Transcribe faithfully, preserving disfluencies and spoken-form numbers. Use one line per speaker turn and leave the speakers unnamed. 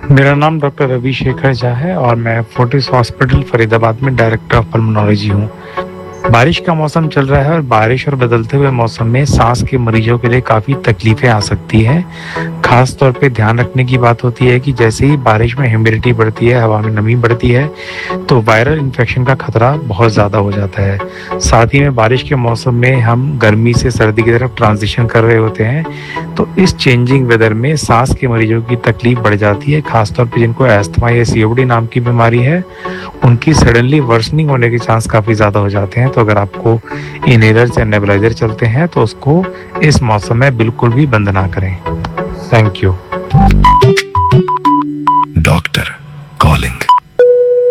मेरा नाम डॉक्टर रवि शेखर झा है और मैं फोर्टिस हॉस्पिटल फरीदाबाद में डायरेक्टर ऑफ पल्मोनोलॉजी हूँ। बारिश का मौसम चल रहा है और बारिश और बदलते हुए मौसम में सांस के मरीजों के लिए काफ़ी तकलीफें आ सकती हैं। खास तौर पे ध्यान रखने की बात होती है कि जैसे ही बारिश में ह्यूमिडिटी बढ़ती है, हवा में नमी बढ़ती है, तो वायरल इन्फेक्शन का खतरा बहुत ज़्यादा हो जाता है। साथ ही में बारिश के मौसम में हम गर्मी से सर्दी की तरफ ट्रांजिशन कर रहे होते हैं, तो इस चेंजिंग वेदर में सांस के मरीजों की तकलीफ बढ़ जाती है। खासतौर पे जिनको एस्थमा या सीओपीडी नाम की बीमारी है, उनकी सडनली वर्सनिंग होने के चांस काफ़ी ज़्यादा हो जाते हैं। तो अगर आपको इनहेलर्स या नेबुलाइजर चलते हैं तो उसको इस मौसम में बिल्कुल भी बंद ना करें। Thank you.
Doctor calling.